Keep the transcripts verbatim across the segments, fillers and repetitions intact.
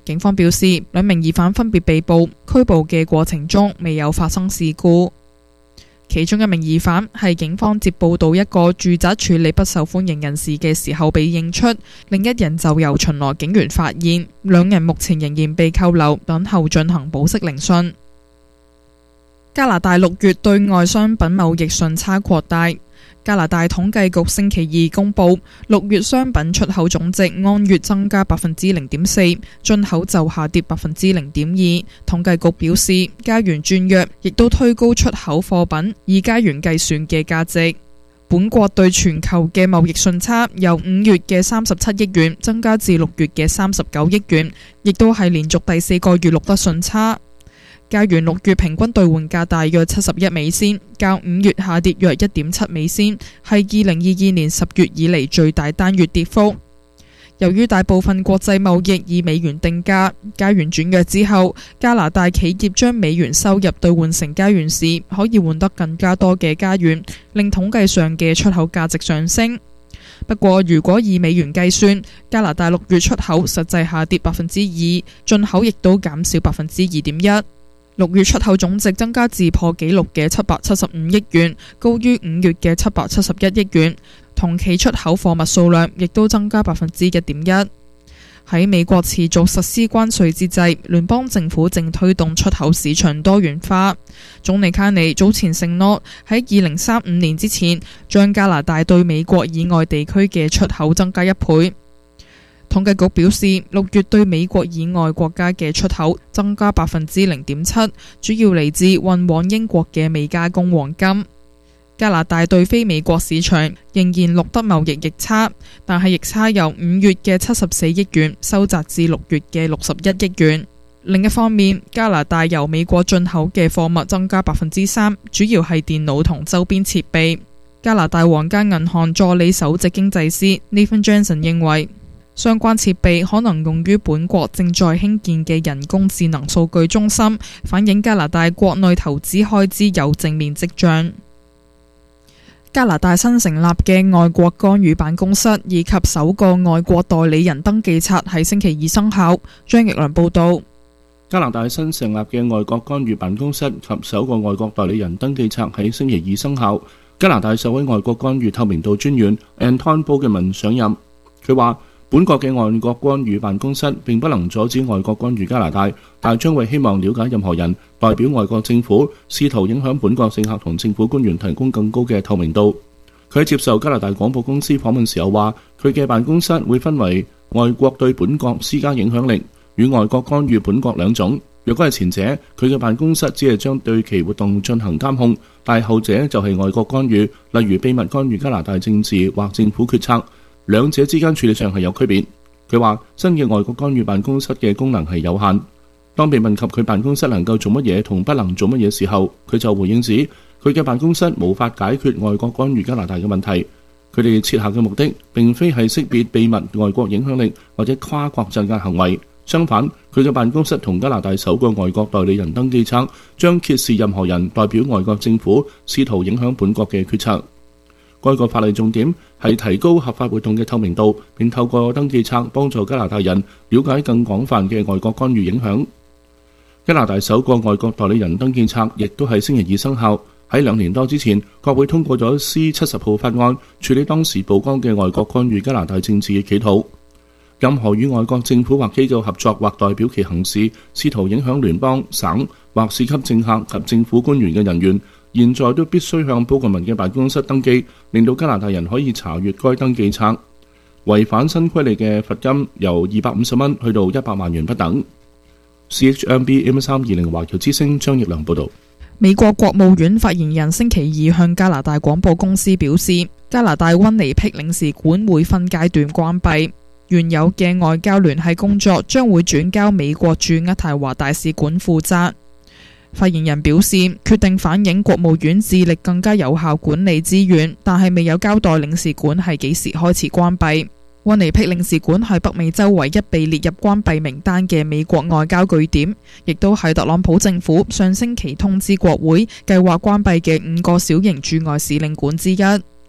警方表示，兩名疑犯分別被捕，拘捕嘅過程中未有發生事故。其中一名疑犯係警方接報到一個住宅處理不受歡迎人士嘅時候被認出，另一人就由巡邏警員發現，兩人目前仍然被扣留，等候進行保釋聆訊。加拿大六月對外商品貿易順差擴大。加拿大統計局星期二公佈，六月商品出口總值按月增加百分之零點四，進口就下跌百分之零點二。統計局表示，加元轉弱，亦都推高出口貨品以加元計算嘅價值。本國對全球嘅貿易順差由五月嘅三十七億元增加至六月嘅三十九億元，亦都係連續第四個月錄得順差。加元六月平均兌換價大約七十一美仙，較五月下跌約一點七美仙，係二零二二年十月以嚟最大單月跌幅。由於大部分國際貿易以美元定價，加元轉弱之後，加拿大企業將美元收入兌換成加元時，可以換得更加多嘅加元，令統計上嘅出口價值上升。不過，如果以美元計算，加拿大六月出口實際下跌百分之二，進口亦都減少百分之二點一。六月出口總值增加至破紀錄嘅七百七十五億元，高於五月嘅七百七十一億元。同期出口貨物數量亦都增加百分之一點一。喺美國持續實施關稅之際，聯邦政府正推動出口市場多元化。總理卡尼早前承諾喺二零三五年之前，將加拿大對美國以外地區嘅出口增加一倍。統計局表示，六月對美國以外國家嘅出口增加百分之零點七，主要嚟自運往英國嘅未加工黃金。加拿大對非美國市場仍然錄得貿易逆差，但係逆差由五月嘅七十四億元收窄至六月嘅六十一億元。另一方面，加拿大由美國進口嘅貨物增加百分之三，主要係電腦同周邊設備。加拿大皇家銀行助理首席經濟師 Nathan Johnson 認為，相關設備可能用於本國正在興建嘅人工智能數據中心，反映加拿大國內投資開支有正面跡象。加拿大新成立嘅外國干預辦公室以及首個外國代理人登記冊喺星期二生效。張奕良報導。 加拿大新成立嘅外國干預辦公室及首個外國代理人登記冊喺星期二生效。加拿大首位外國干預透明度專員 Anton Bogeman 上任，佢話：本國嘅外國干預辦公室並不能阻止外國干預加拿大，但將會希望了解任何人代表外國政府試圖影響本國政客同政府官員提供更高嘅透明度。佢喺接受加拿大廣播公司訪問時候話，佢嘅辦公室會分為外國對本國施加影響力與外國干預本國兩種。若果係前者，佢嘅辦公室只係將對其活動進行監控，但係後者就係外國干預，例如秘密干預加拿大政治或政府決策。兩者之間處理上係有區別。佢話新嘅外國干預辦公室嘅功能係有限。當被問及佢辦公室能夠做乜嘢同不能做乜嘢時候，佢就回應指佢嘅辦公室無法解決外國干預加拿大嘅問題。佢哋設下嘅目的並非係識別秘密外國影響力或者跨國鎮壓行為，相反，佢嘅辦公室同加拿大首個外國代理人登記冊將揭示任何人代表外國政府試圖影響本國嘅決策。該個法例重點係提高合法活動嘅透明度，並透過登記冊幫助加拿大人了解更廣泛嘅外國干預影響。加拿大首個外國代理人登記冊亦都係星期二生效。喺兩年多之前，國會通過咗 C 七十號法案，處理當時曝光嘅外國干預加拿大政治嘅企圖。任何與外國政府或機構合作或代表其行事，試圖影響聯邦、省或市級政客及政府官員嘅人員，現在都必須向波格文嘅辦公室登記，令到加拿大人可以查閱該登記冊。違反新規例嘅罰金由二百五十蚊去到一百萬元不等。C H M B M 三二零華僑之聲張奕良報導。 美國國務院發言人星期二向加拿大廣播公司表示，加拿大溫尼碧領事館會分階段關閉，原有嘅外交聯繫工作將會轉交美國駐渥太華大使館負責。發言人表示，決定反映國務院致力更加有效管理資源，但係未有交代領事館係幾時開始關閉。溫尼碧領事館係北美洲唯一被列入關閉名單嘅美國外交據點，亦都係特朗普政府上星期通知國會計劃關閉嘅五個小型駐外使領館之一。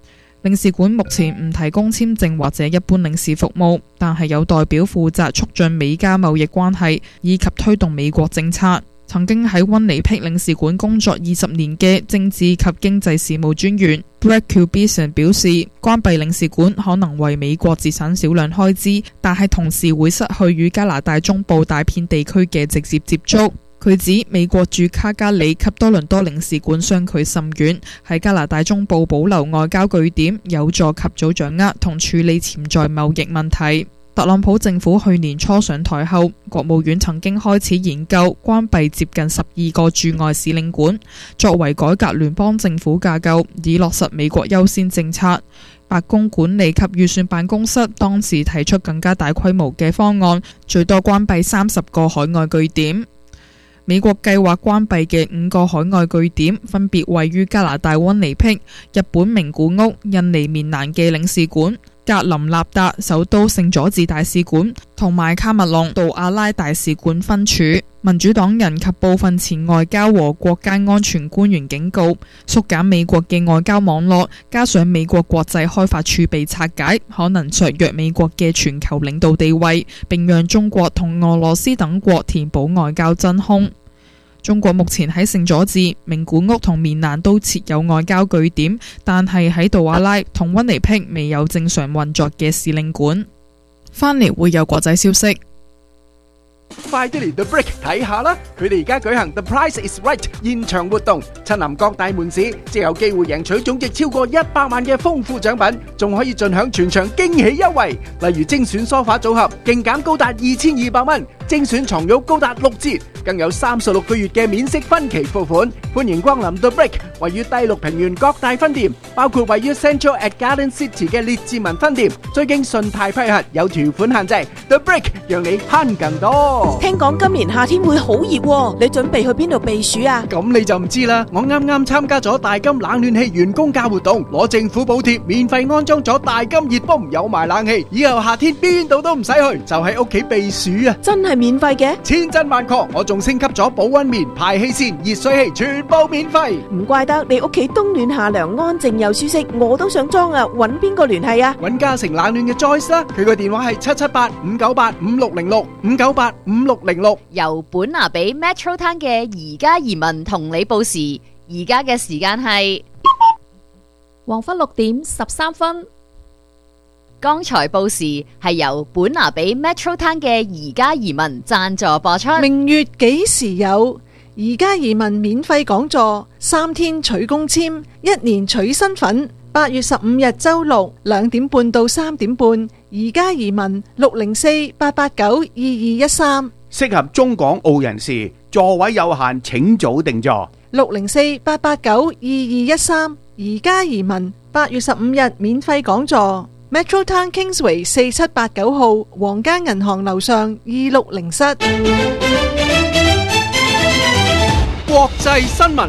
領事館目前唔提供簽證或者一般領事服務，但係有代表負責促進美加貿易關係以及推動美國政策。曾經喺溫尼碧領事館工作二十年嘅政治及經濟事務專員 Brett Kubison 表示，關閉領事館可能為美國節省少量開支，但係同時會失去與加拿大中部大片地區嘅直接接觸。佢指美國駐卡加里及多倫多領事館相距甚遠，喺加拿大中部保留外交據點，有助及早掌握同處理潛在貿易問題。特朗普政府去年初上台後，國務院曾經開始研究關閉接近十二個駐外使領館，作為改革聯邦政府架構，以落實美國優先政策。白宮管理及預算辦公室當時提出更加大規模嘅方案，最多關閉三十個海外據點。美國計劃關閉嘅五個海外據點分別位於加拿大溫尼碧、日本名古屋、印尼棉蘭嘅領事館、格林納達首都聖佐治大使館同埋卡麥隆杜阿拉大使館分處。民主黨人及部分前外交和國家安全官員警告，縮減美國嘅外交網絡，加上美國國際開發處被拆解，可能削弱美國嘅全球領導地位，並讓中國同俄羅斯等國填補外交真空。中國目前喺聖佐治、名古屋同棉蘭都設有外交據點，但係喺杜阿拉同溫尼碧未有正常運作嘅使領館。返嚟會有國際消息。 快啲嚟 The Brick 睇下啦！佢哋而家舉行 The Price is Right 現場活動，親臨各大門市，即有機會贏取總值超過一百萬嘅豐富獎品，仲可以盡享全場驚喜優惠，例如精選梳化組合勁減高達二千二百蚊，精選床褥高達六折，更有三十六個月嘅免息分期付款。歡迎光臨 The Brick， 位於第六平原各大分店，包括位於 Central at Garden City 嘅列治文分店，最經信貸批核，有條款限制。The Brick 讓你慳更多。 聽講今年夏天會好熱喎，你準備去邊度避暑啊？ 咁你就唔知啦，我啱啱參加咗大金冷暖氣員工價活動，攞政府補貼，免費安裝咗大金熱泵，有埋冷氣，以後夏天邊度都唔使去，就喺屋企避暑啊！ 真係免費嘅？ 千真萬確，我仲升級咗保溫棉、排氣扇、熱水器，全部免費。 唔怪得你屋企冬暖夏涼，安靜又舒適，我都想裝啊！搵邊個聯繫啊？ 搵嘉誠冷暖嘅 Joyce 啦，佢個電話係七七八五九八五六零六五九八五六零六。 由本拿比 Metro Town 嘅而家移民同你報時，而家嘅時間係黃昏六點十三分。 剛才報時係由本拿比 Metro Town 嘅而家移民贊助播出。 明月幾時有？而家移民免費講座，三天取公簽，一年取身份。八月十五日周六兩點半到三點半，而家移民六零四八八九二二一三， 適合中港澳人士，座位有限，請早訂座。 六零四八八九二二一三，而家移民八月十五日免費講座。Metro Town Kingsway 四七八九號皇家銀行樓上二六零室。 國際新聞。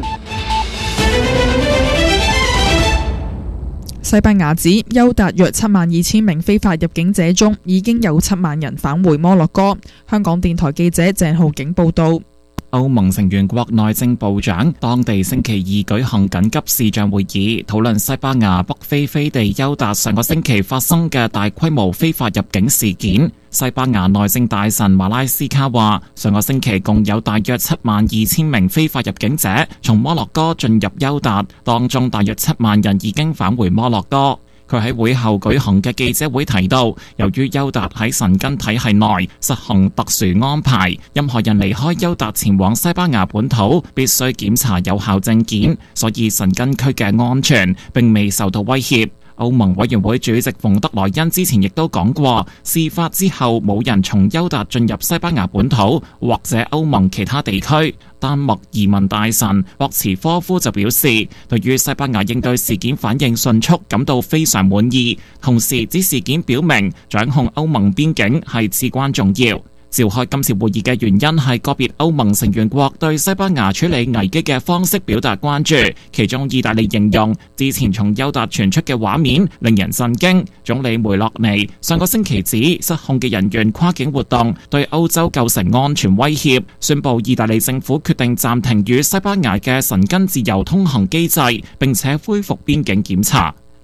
西班牙指優達約七萬二千名非法入境者中，已經有七萬人返回摩洛哥。香港電台記者鄭浩景報道。 歐盟成員國內政部長當地星期二舉行緊急視像會議，討論西班牙北非飛地優達上個星期發生嘅大規模非法入境事件。西班牙內政大臣馬拉斯卡話，上個星期共有大約七萬二千名非法入境者從摩洛哥進入優達，當中大約七萬人已經返回摩洛哥。佢喺會後舉行嘅記者會提到，由於優達喺申根體系內實行特殊安排，任何人離開優達前往西班牙本土必須檢查有效證件，所以申根區嘅安全並未受到威脅。歐盟委員會主席馮德萊恩之前亦都講過，事發之後冇人從優達進入西班牙本土或者歐盟其他地區。丹麥移民大臣博茨科夫就表示，對於西班牙應對事件反應迅速感到非常滿意，同時指事件表明掌控歐盟邊境係至關重要。召開今次會議嘅原因係個別歐盟成員國對西班牙處理危機嘅方式表達關注，其中意大利形容之前從優達傳出嘅畫面令人震驚。總理梅洛尼上個星期指失控嘅人員跨境活動對歐洲構成安全威脅，宣布意大利政府決定暫停與西班牙嘅申根自由通行機制，並且恢復邊境檢查。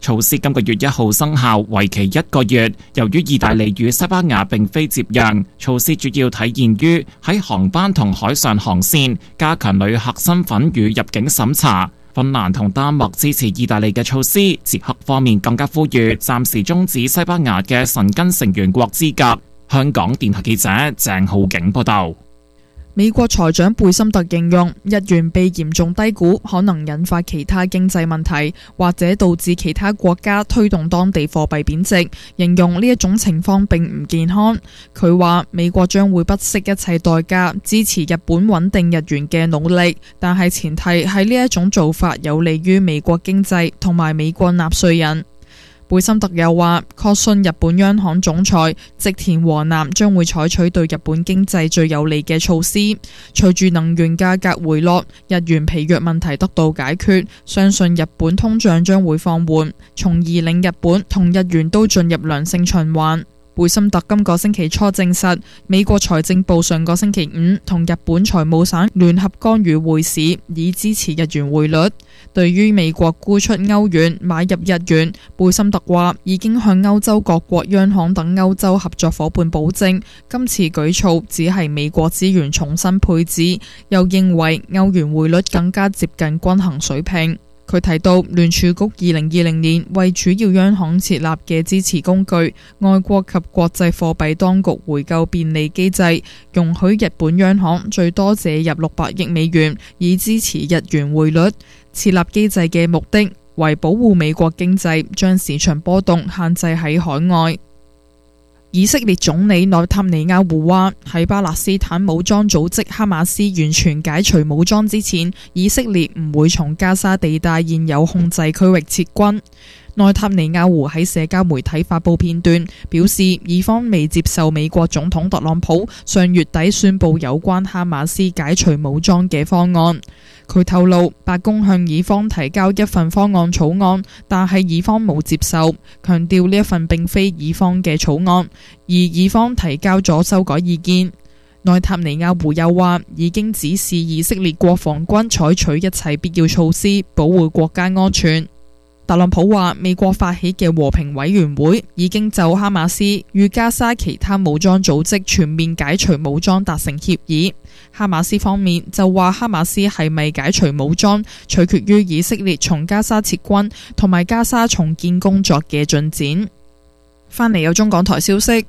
措施今個月一號生效，為期一個月。由於意大利與西班牙並非接壤，措施主要體現於喺航班同海上航線加強旅客身份與入境審查。芬蘭同丹麥支持意大利嘅措施，捷克方面更加呼籲暫時終止西班牙嘅申根成員國資格。香港電台記者鄭浩景報道。 美國財長貝森特形容日元被嚴重低估，可能引發其他經濟問題，或者導致其他國家推動當地貨幣貶值，形容呢一種情況並唔健康。佢話美國將會不惜一切代價支持日本穩定日元嘅努力，但係前提係呢一種做法有利於美國經濟同埋美國納稅人。貝森特又話，確信日本央行總裁植田和男將會採取對日本經濟最有利嘅措施。隨住能源價格回落，日元疲弱問題得到解決，相信日本通脹將會放緩，從而令日本同日元都進入良性循環。貝森特今個星期初證實，美國財政部上個星期五同日本財務省聯合干預匯市，以支持日元匯率。對於美國沽出歐元買入日元，貝森特話已經向歐洲各國央行等歐洲合作夥伴保證，今次舉措只係美國資源重新配置，又認為歐元匯率更加接近均衡水平。佢提到聯儲局二零二零年為主要央行設立嘅支持工具外國及國際貨幣當局回購便利機制，容許日本央行最多借入六百億美元以支持日元匯率。設立機制嘅目的為保護美國經濟，將市場波動限制喺海外。以色列總理內塔尼亞胡話，喺巴勒斯坦武裝組織哈馬斯完全解除武裝之前，以色列唔會從加沙地帶現有控制區域撤軍。內塔尼亞胡喺社交媒體發布片段，表示以方未接受美國總統特朗普上月底宣布有關哈馬斯解除武裝嘅方案。佢透露，白宮向以方提交一份方案草案，但係以方冇接受，強調呢一份並非以方嘅草案，而以方提交咗修改意見。內塔尼亞胡又話，已經指示以色列國防軍採取一切必要措施，保護國家安全。特朗普話，美國發起嘅和平委員會已經就哈馬斯與加沙其他武裝組織全面解除武裝達成協議。哈馬斯方面就話，哈馬斯係咪解除武裝，取決於以色列從加沙撤軍同埋加沙重建工作嘅進展。翻嚟有中港台消息。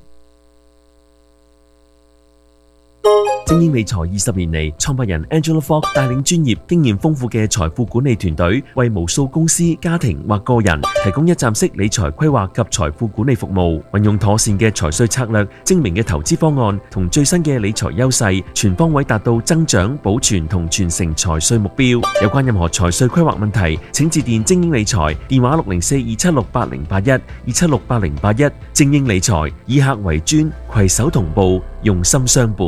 精英理財二十年嚟，創辦人 Angela Fogg 帶領專業、經驗豐富嘅財富管理團隊，為無數公司、家庭或個人提供一站式理財規劃及財富管理服務。運用妥善嘅財稅策略、精明嘅投資方案同最新嘅理財優勢，全方位達到增長、保存同傳承財稅目標。有關任何財稅規劃問題，請致電精英理財，電話六零四二七六八零八一二七六八零八一。精英理財以客為尊，攜手同步，用心相伴。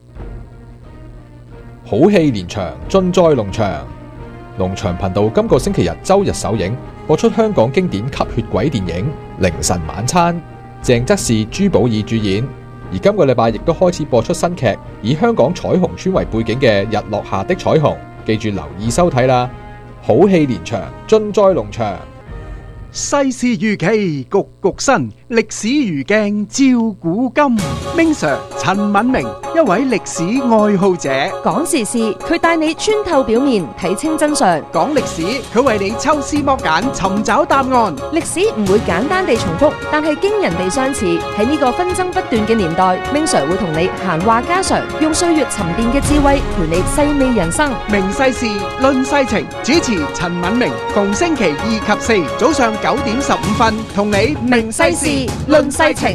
好戲連場，盡在龍翔。龍翔頻道今個星期日周日首映，播出香港經典吸血鬼電影《凌晨晚餐》，鄭則仕、朱寶意主演。而今個禮拜亦都開始播出新劇，以香港彩虹村為背景嘅《日落下的彩虹》，記住留意收睇啦！好戲連場，盡在龍翔。 世事如棋，局局新，歷史如鏡，照古今。Ming Sir 陳敏明，一位歷史愛好者， 講時事，佢帶你穿透表面，睇清真相； 講歷史，佢為你抽絲剝繭，尋找答案。 歷史唔會簡單地重複，但係驚人地相似。喺呢個紛爭不斷嘅年代，Ming Sir會同你閒話家常，用歲月沉澱嘅智慧陪你細味人生。 明世事，論世情，主持陳敏明，逢星期二及四早上九點十五分，同你明世事論世情。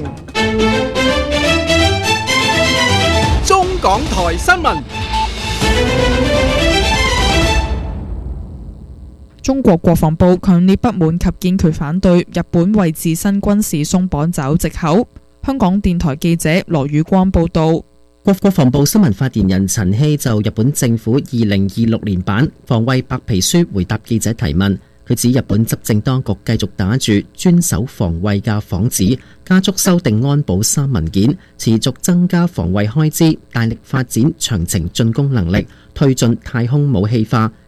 中港台新聞。 中國國防部強烈不滿及堅決反對日本為自身軍事鬆綁找藉口。香港電台記者羅宇光報道。 國國防部新聞發言人陳希就日本政府二零二六年版防衛白皮書回答記者提問。佢指日本執政當局繼續打住專守防衛嘅幌子，加速修訂安保三文件，持續增加防衛開支，大力發展長程進攻能力，推進太空武器化，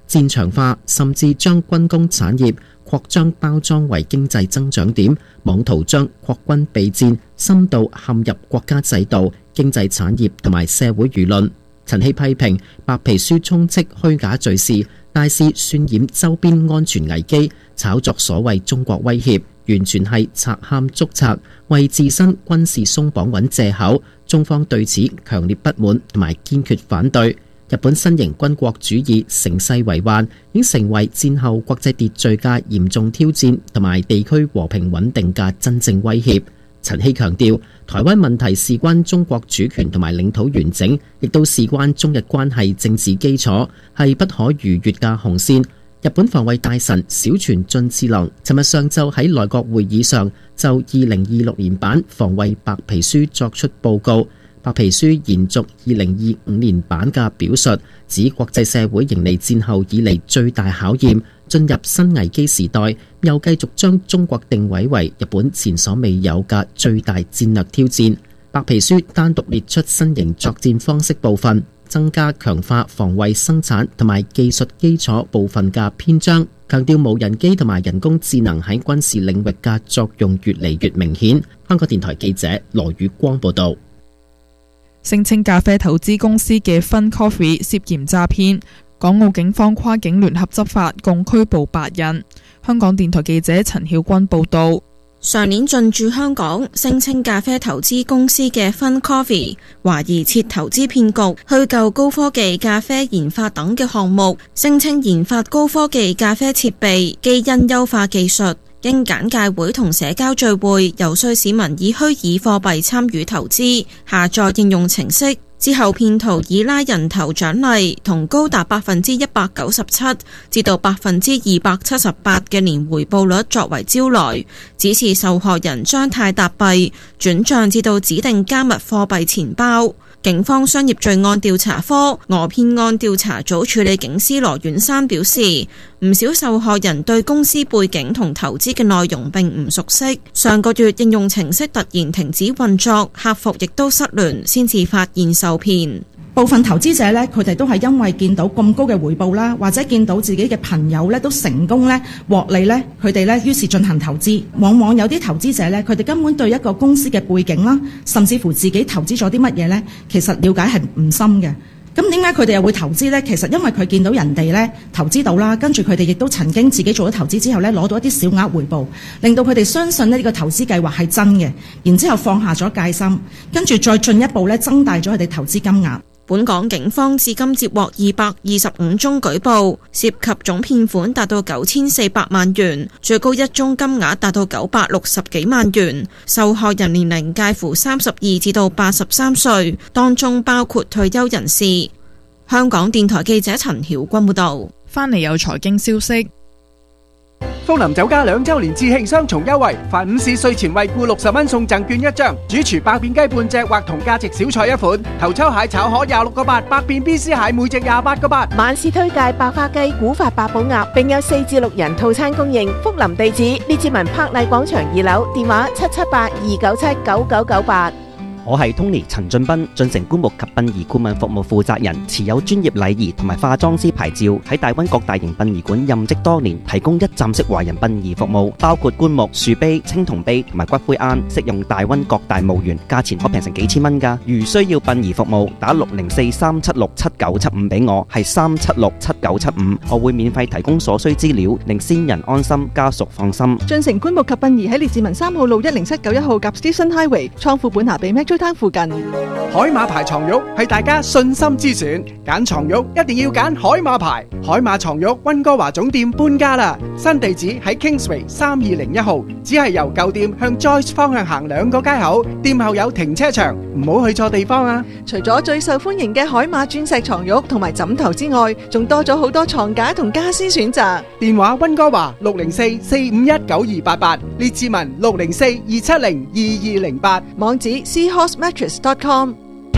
戰場化，甚至將軍工產業擴張包裝為經濟增長點，妄圖將擴軍備戰深度陷入國家制度、經濟產業同埋社會輿論。陳希批評白皮書充斥虛假敘事，大肆渲染周邊安全危機，炒作所謂中國威脅，完全係賊喊捉賊，為自身軍事鬆綁揾藉口。中方對此強烈不滿同埋堅決反對。日本新型軍國主義乘勢為患，已經成為戰後國際秩序嘅嚴重挑戰，同埋地區和平穩定嘅真正威脅。陳希強調，台灣問題事關中國主權同埋領土完整，亦都事關中日關係政治基礎，係不可逾越嘅紅線。日本防衛大臣小泉進次郎尋日上晝喺內閣會議上就二零二六年版防衛白皮書作出報告。白皮書延續二零二五年版嘅表述，指國際社會迎嚟戰後以嚟最大考驗，進入新危機時代，又繼續將中國定位為日本前所未有嘅最大戰略挑戰。白皮書單獨列出新型作戰方式部分，增加強化防衛生產同埋技術基礎部分嘅篇章，強調無人機同埋人工智能喺軍事領域嘅作用越嚟越明顯。香港電台記者羅宇光報道。 聲稱咖啡投資公司嘅 Fun Coffee 涉嫌詐騙，港澳警方跨境聯合執法，共拘捕八人。香港電台記者陳曉君報道。 上年進駐香港，聲稱咖啡投資公司嘅 Fun Coffee 懷疑設投資騙局，虛構高科技咖啡研發等嘅項目，聲稱研發高科技咖啡設備、基因優化技術，經簡介會同社交聚會遊說市民以虛擬貨幣參與投資，下載應用程式之後，騙徒以拉人頭獎勵同高達百分之一百九十七至到百分之二百七十八嘅年回報率作為招來，指示受害人將泰達幣轉賬至到指定加密貨幣錢包。警方商業罪案調查科訛騙案調查組處理警司羅遠山表示，唔少受害人對公司背景同投資嘅內容並唔熟悉。上個月應用程式突然停止運作，客服亦都失聯，先至發現受騙。 部分投資者呢，佢哋都係因為見到咁高嘅回報啦，或者見到自己嘅朋友呢都成功呢獲利呢，佢哋呢於是進行投資。往往有啲投資者呢，佢哋根本對一個公司嘅背景啦，甚至乎自己投資咗啲乜嘢呢，其實了解係唔深嘅。咁點解佢哋又會投資呢？其實因為佢見到人哋呢投資到啦，跟住佢哋亦都曾經自己做咗投資之後呢，攞到一啲小額回報，令到佢哋相信呢個投資計劃係真嘅，然之後放下咗戒心，跟住再進一步呢增大咗佢哋投資金額。 本港警方至今接獲二百二十五宗舉報，涉及總騙款達到九千四百萬元，最高一宗金額達到九百六十幾萬元。受害人年齡介乎三十二至到八十三歲，當中包括退休人士。香港電台記者陳曉君報道。 返嚟有財經消息。 福林酒家兩周年致慶雙重優惠，凡午市稅前惠顧六十蚊送贈券一張，主廚百變雞半隻或同價值小菜一款，頭抽蟹炒河廿六個八，百變 B C 蟹每隻廿八個八。 晚市推介百花雞、古法八寶鴨，並有四至六人套餐供應。福林地址：列治文柏麗廣場二樓，電話七七八二九七九九九八。 我係 Tony 陳俊斌，進城棺木及殯儀顧問服務負責人，持有專業禮儀同埋化妝師牌照，喺大溫各大型殯儀館任職多年，提供一站式華人殯儀服務，包括棺木、樹碑、青銅碑同埋骨灰龕，適用大溫各大墓園，價錢可平成幾千蚊㗎。如需要殯儀服務，打六零四三七六七九七五俾我，係三七六七九七五，我會免費提供所需資料，令先人安心，家屬放心。 進城棺木及殯儀喺列治文三號路一零七九一號及 Station Highway 倉庫本下比 Metro Town附近。 海馬牌床褥係大家信心之選，揀床褥一定要揀海馬牌。海馬床褥溫哥華總店搬家啦，新地址喺 Kingsway 三二零一號，只係由舊店向 Joyce 方向行兩個街口，店後有停車場，唔好去錯地方啊！ 除咗最受歡迎嘅海馬鑽石床褥同埋枕頭之外，仲多咗好多床架同家私選擇。 電話溫哥華六零四四五一九二八八，列治文六零四二七零二二零八， 網址 seahorse mattress dot com。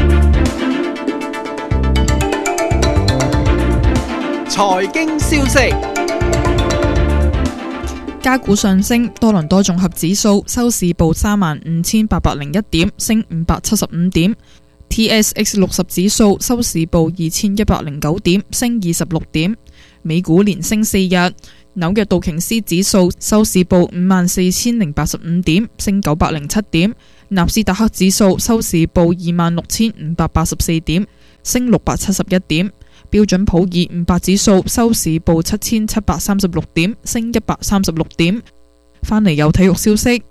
財經消息， 加股上升，多倫多綜合指數收市報三萬五千八百零一點，升五百七十五點。T S X 六十指數收市報二千一百零九點，升二十六點。 美股連升四日，紐約道瓊斯指數收市報五萬四千零八十五點，升九百零七點；納斯達克指數收市報二萬六千五百八十四點，升六百七十一點；標準普爾五百指數收市報七千七百三十六點，升一百三十六點。返嚟有體育消息，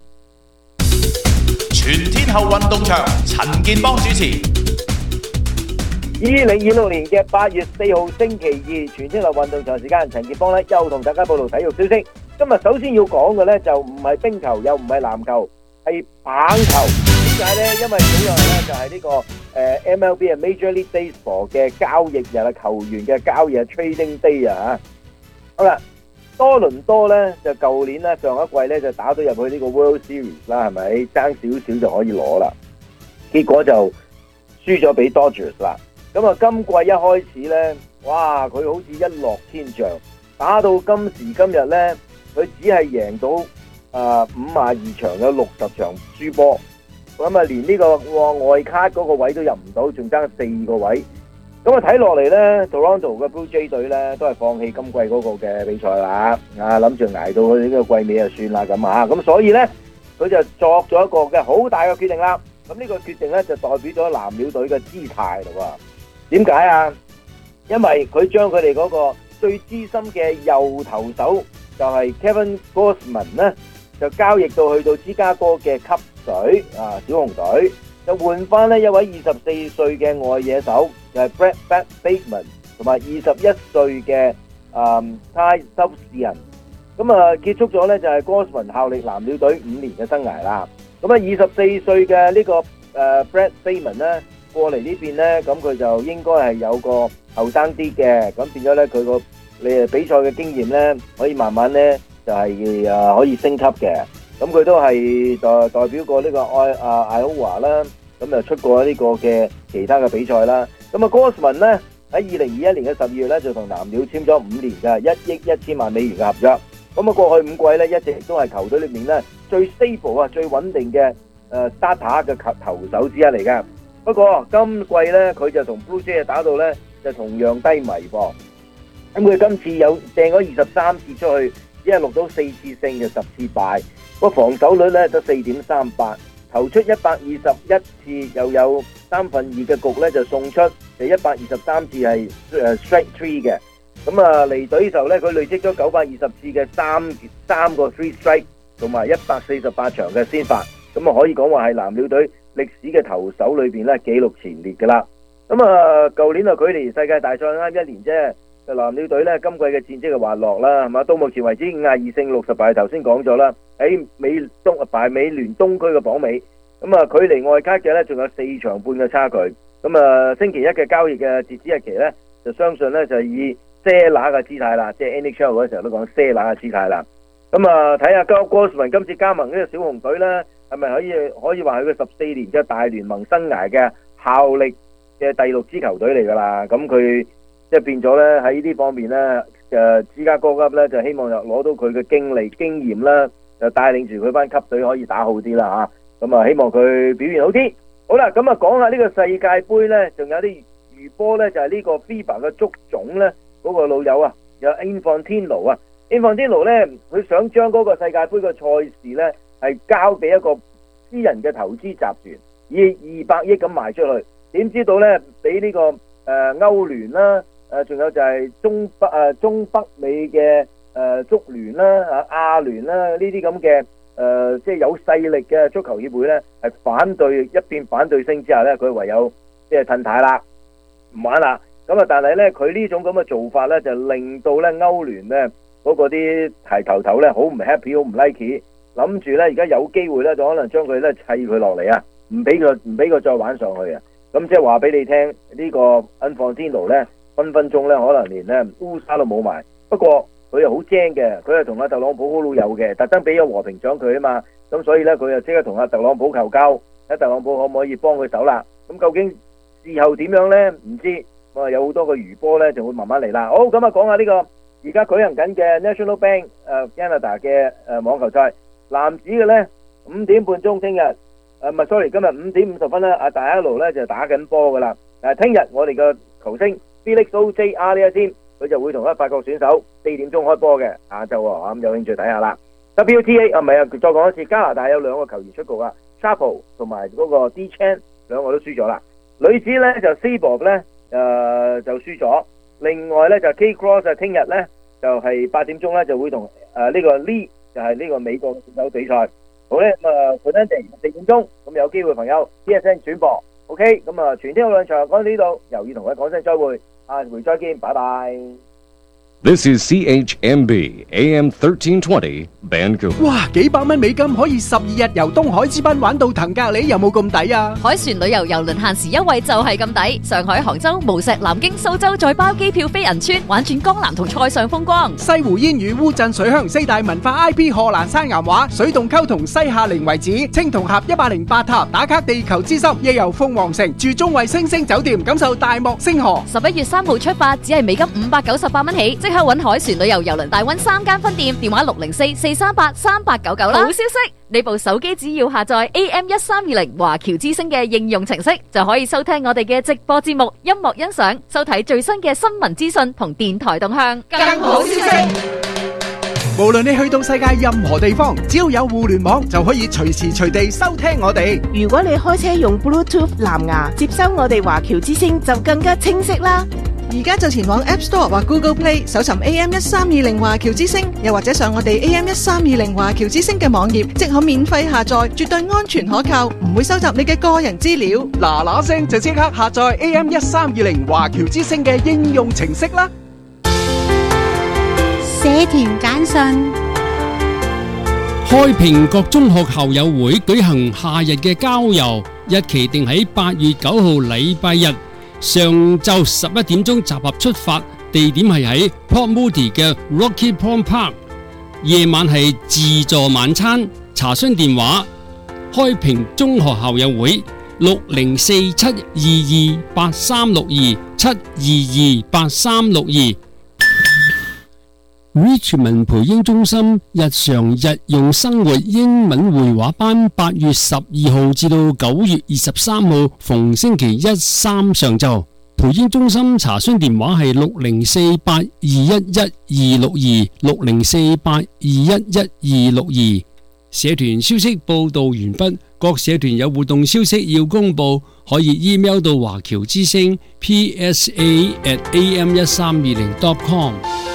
全天候運動場，陳健邦主持。 二零二六年嘅八月四號星期二，全天候運動場時間，陳健邦咧又同大家報道體育消息。今日首先要講嘅咧就唔係冰球，又唔係籃球，係棒球。點解咧？因為早日咧就係呢個誒 M L B 啊 Major League Baseball 嘅交易日啊，球員嘅交易日 Trading Day 啊。好啦，多倫多咧就舊年咧上一季咧就打到入去呢個 World Series 啦，係咪爭少少就可以攞啦？結果就輸咗俾 Dodgers 啦。咁啊，今季一開始咧，哇！佢好似一落千丈，打到今時今日咧，佢只係贏到啊五十二場，有六十場輸波。咁啊，連呢個外卡嗰個位都入唔到，仲爭四個位。咁啊，睇落嚟咧 ，Toronto 嘅 Blue Jay 隊咧都係放棄今季嗰個嘅比賽啦，啊諗住捱到呢個季尾就算啦咁啊，咁所以咧佢就作咗一個嘅好大嘅決定啦。咁呢個決定咧就代表咗藍鳥隊嘅姿態咯喎。點解啊？因為佢將佢哋嗰個最資深嘅右投手就係 Kevin Gausman 咧，就交易到去到芝加哥嘅吸水啊小熊隊，就換翻呢一位二十四歲嘅外野手，就係 Brett Bateman 同埋二十一歲嘅啊 Ty Subsian。咁啊結束咗呢就係 Gausman 效力藍鳥隊五年嘅生涯啦。咁啊二十四歲嘅呢個誒 Brett Bateman 咧。過嚟呢邊呢，咁佢就應該係有個後生啲嘅，咁變咗呢，佢個你誒比賽嘅經驗呢，可以慢慢呢就係誒可以升級嘅。咁佢都係代代表過呢個愛啊艾奧華啦，咁又出過呢個嘅其他嘅比賽啦。咁啊 Gausman 呢喺二零二一年嘅十二月呢，就同藍鳥簽咗五年嘅一億一千萬美元嘅合約。咁啊過去五季呢，一直都係球隊裏面呢最 stable 啊最穩定嘅誒 starter 嘅球投手之一嚟嘅。不過今季咧，佢就同 Blue Jay 打到咧，就同樣低迷噃。咁佢今次有掟咗二十三次出去，只係錄到四次勝就十次敗。個防守率咧得四點三八，投出一百二十一次，又有三分二嘅局咧就送出，就一百二十三次係誒 strike three 嘅。咁啊離隊時候咧，佢累積咗九百二十次嘅三三個 three strike，同埋一百四十八場嘅先發。咁啊可以講話係藍鳥隊歷史嘅投手裏邊咧紀錄前列噶啦。咁啊舊年啊距離世界大賽啱一年啫，就藍鳥隊咧今季嘅戰績係滑落啦，係嘛？到目前為止五十二勝六十敗，頭先講咗啦，喺美東排美聯東區嘅榜尾。咁啊距離外卡嘅咧仲有四場半嘅差距。咁啊星期一嘅交易嘅截止日期咧，就相信咧就以賒拿嘅姿態啦，即係 N H L 嗰時候都講賒拿嘅姿態啦。咁啊睇下 Gausman 今次加盟呢個小熊隊咧，係咪可以可以話係佢十四年嘅大聯盟生涯嘅效力嘅第六支球隊嚟㗎啦？咁佢即係變咗咧喺呢方面咧，誒芝加哥級咧就希望又攞到佢嘅經歷經驗啦，就帶領住佢班級隊可以打好啲啦嚇。咁啊希望佢表現好啲。好啦，咁啊講下呢個世界盃咧，仲有啲餘波咧，就係呢個 FIBA 嘅足總咧嗰個老友啊，有 Infantino 啊。Infantino 咧，佢想將嗰個世界盃嘅賽事咧，係交俾一個私人嘅投資集團，以二百億咁賣出去。點知道咧，俾呢、這個誒、呃、歐聯啦，誒、呃、仲有就係中北誒、呃、中北美嘅誒、呃、足聯啦、啊亞聯啦呢啲咁嘅誒，即係有勢力嘅足球協會咧，係反對一片反對聲之下咧，佢唯有即係褪軚啦，唔玩啦。咁啊，但係咧，佢呢種咁嘅做法咧，就令到咧歐聯咧。嗰個啲提頭頭咧好唔 happy， 好唔 like， 諗住咧而家有機會咧就可能將佢咧砌佢落嚟啊，唔俾佢唔俾佢再玩上去啊。咁即係話俾你聽，呢個 Infantino 咧分分鐘咧可能連咧烏沙都冇埋。不過佢又好精嘅，佢係同阿特朗普好老友嘅，特登俾咗和平獎佢啊嘛。咁所以咧佢就即刻同阿特朗普求交，睇特朗普可唔可以幫佢手啦。咁究竟事後點樣咧？唔知。咁啊有好多個餘波咧就會慢慢嚟啦。好，咁啊講下呢個。而家舉行緊嘅 National Bank 誒、uh, Canada 嘅誒、uh, 網球賽，男子嘅咧五點半鐘聽日，誒唔係 sorry，今日五點五十分咧，阿大一路咧就打緊波噶啦。誒聽日我哋嘅球星 Felix O J 阿呢一先佢就會同一法國選手四點鐘開波嘅晏晝喎，咁有興趣睇下啦。W T A 啊，唔係啊，再講一次，加拿大有兩個球員出局啊 Chapo 同埋嗰個 D Chan 兩個都輸咗啦。女子咧就 Seaborg 咧誒就輸咗，另外咧就 K Cross 啊，聽日咧就係八點鐘咧就會同誒呢個 Lee 就係呢個美國嘅選手比賽。好咧，咁啊本身地四點鐘，咁有機會朋友 T S N 轉播 ，OK， 咁啊全天有兩場講到呢度，由於同佢講聲再會，下回再見，拜拜。 This is C H M B A M thirteen twenty Vancouver。 哇，幾百蚊美金可以十二日由東海之濱玩到騰格里，有冇咁抵啊？ 海船旅遊郵輪限時優惠就係咁抵，上海、杭州、無錫、南京、蘇州再包機票飛銀川，玩轉江南同塞上風光。 西湖煙雨、烏鎮水鄉四大文化 I P 賀蘭山岩畫、水洞溝同西夏陵遺址、青銅峽一百零八塔打卡地球之心，亦遊鳳凰城住中衛星星酒店，感受大漠星河。 十一月三號出發，只係美金五百九十八蚊起，即刻揾海船旅遊郵輪大溫三間分店，電話六零四四三八三八九九啦。好消息，你部手機只要下載 A M 一三二零華僑之聲嘅應用程式，就可以收聽我哋嘅直播節目、音樂欣賞、收睇最新嘅新聞資訊同電台動向。更好消息， 無論你去到世界任何地方，只要有互聯網，就可以隨時隨地收聽我哋。 如果你開車用 Bluetooth 藍牙接收我哋華僑之聲，就更加清晰啦。 而家就前往 App Store 或 Google Play 搜尋 A M 一三二零華僑之聲，又或者上我哋 A M 一三二零華僑之聲嘅網頁，即可免費下載，絕對安全可靠，唔會收集你嘅個人資料。 嗱嗱聲就即刻下載 A M 一三二零華僑之聲嘅應用程式啦。 社團簡訊。 開平各中學校友會舉行夏日嘅郊遊，日期定喺八月九號禮拜日上晝十一點鐘集合出發，地點係喺 Port Moody 嘅 Rocky Point Park， 夜晚係自助晚餐。查詢電話：開平中學校友會六零四七二二八三六二七二二八三六二。Richmond 培英中心日常日用生活英文會話班，八月十二號至到九月二十三號，逢星期一、三上晝。培英中心查詢電話係六零四八二一一二六二六零四八二一一二六二。社團消息報道完畢，各社團有活動消息要公布，可以 email 到華僑之聲 P S A at A M 一三二零 dot com。